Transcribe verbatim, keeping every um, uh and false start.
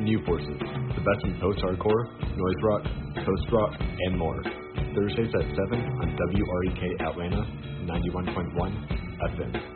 New Forces, the best in post-hardcore, noise rock, post-rock, and more. Thursdays at seven on W R E K Atlanta, ninety-one point one F M.